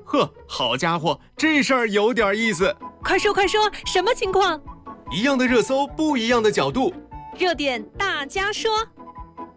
呵，好家伙，这事儿有点意思。 快说，什么情况？ 一样的热搜，不一样的角度。 热点大家说。